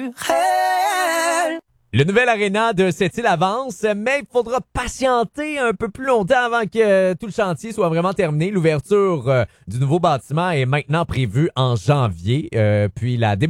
Le nouvel aréna de Sept-Îles avance, mais il faudra patienter un peu plus longtemps avant que tout le chantier soit vraiment terminé. L'ouverture du nouveau bâtiment est maintenant prévue en janvier, puis la